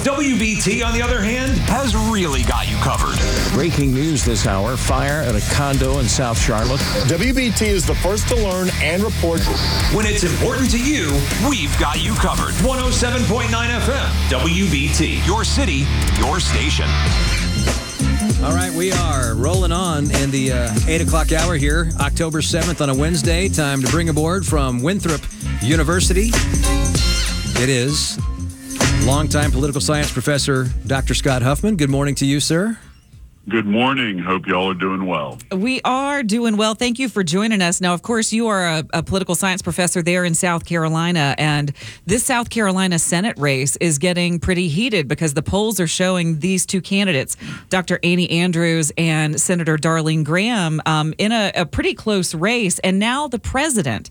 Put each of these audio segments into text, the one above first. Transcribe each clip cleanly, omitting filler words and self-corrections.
WBT, on the other hand, has really got you covered. Breaking news this hour, fire at a condo in South Charlotte. WBT is the first to learn and report. When it's important to you, we've got you covered. 107.9 FM, WBT, your city, your station. All right, we are rolling on in the 8 o'clock hour here, October 7th on a Wednesday. Time to bring aboard from Winthrop University. It is longtime political science professor, Dr. Scott Huffman. Good morning to you, sir. Good morning. Hope y'all are doing well. We are doing well. Thank you for joining us. Now, of course, you are a political science professor there in South Carolina, and this South Carolina Senate race is getting pretty heated because the polls are showing these two candidates, Dr. Annie Andrews and Senator Darlene Graham, in a pretty close race. And now the president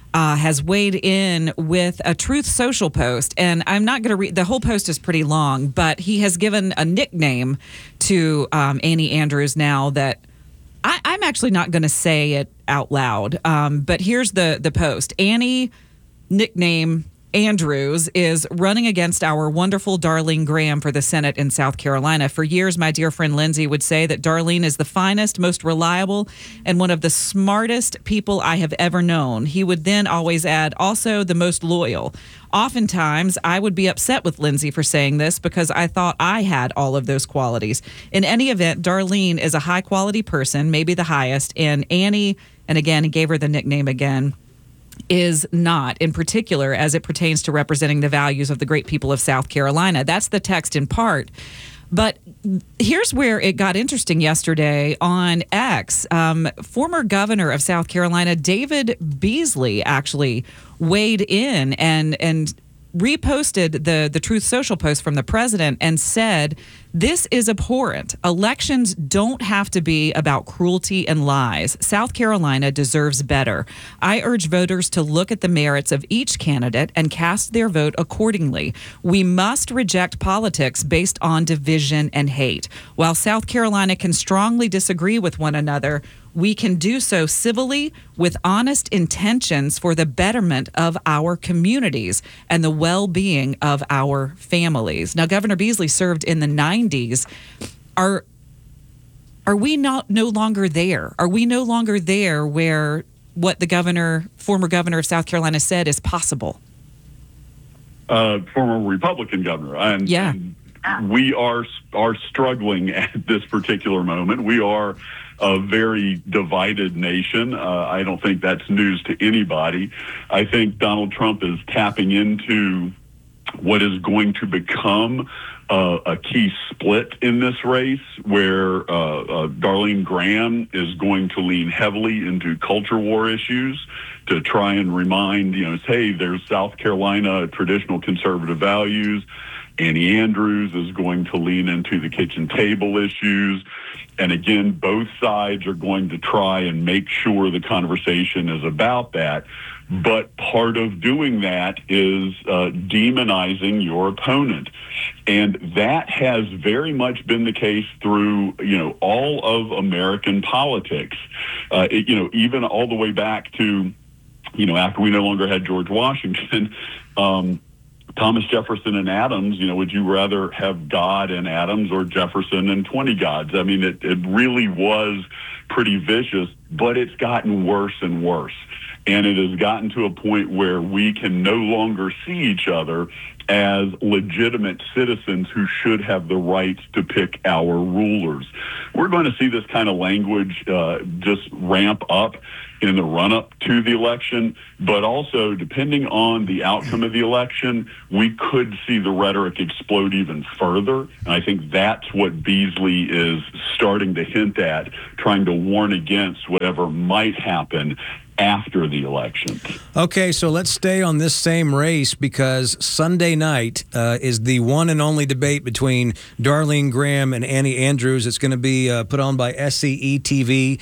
has weighed in with a Truth Social post. And I'm not going to read, the whole post is pretty long, but he has given a nickname to Annie Andrews now that I'm actually not going to say it out loud. But here's the post. Annie, nickname Andrews, is running against our wonderful Darlene Graham for the Senate in South Carolina. For years, my dear friend Lindsay would say that Darlene is the finest, most reliable, and one of the smartest people I have ever known. He would then always add, also the most loyal. Oftentimes, I would be upset with Lindsay for saying this because I thought I had all of those qualities. In any event, Darlene is a high-quality person, maybe the highest, and Annie, and again, he gave her the nickname again, is not, in particular as it pertains to representing the values of the great people of South Carolina. That's the text in part. But here's where it got interesting yesterday on X. Former governor of South Carolina, David Beasley, actually weighed in and reposted the Truth Social post from the president and said, "This is abhorrent. Elections don't have to be about cruelty and lies. South Carolina deserves better. I urge voters to look at the merits of each candidate and cast their vote accordingly. We must reject politics based on division and hate. While South Carolina can strongly disagree with one another, we can do so civilly with honest intentions for the betterment of our communities and the well-being of our families." Now, Governor Beasley served in the 90s. Are we no longer there? Are we no longer there where what the former governor of South Carolina said is possible? Former Republican governor. And we are struggling at this particular moment. We are a very divided nation. I don't think that's news to anybody. I think Donald Trump is tapping into what is going to become a key split in this race, where Darlene Graham is going to lean heavily into culture war issues to try and remind, hey, there's South Carolina traditional conservative values. Annie Andrews is going to lean into the kitchen table issues. And again, both sides are going to try and make sure the conversation is about that. But part of doing that is demonizing your opponent. And that has very much been the case through, all of American politics, even all the way back to, after we no longer had George Washington, Thomas Jefferson and Adams, would you rather have God and Adams or Jefferson and 20 gods? I mean, it really was pretty vicious, but it's gotten worse and worse. And it has gotten to a point where we can no longer see each other as legitimate citizens who should have the right to pick our rulers. We're going to see this kind of language just ramp up in the run-up to the election, but also, depending on the outcome of the election, we could see the rhetoric explode even further. And I think that's what Beasley is starting to hint at, trying to warn against whatever might happen after the election. Okay, so let's stay on this same race, because Sunday night is the one and only debate between Darlene Graham and Annie Andrews. It's going to be put on by SCE TV.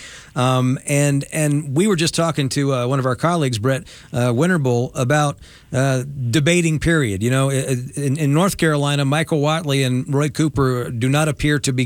And we were just talking to one of our colleagues, Brett Winterbull, about debating period. In North Carolina, Michael Whatley and Roy Cooper do not appear to be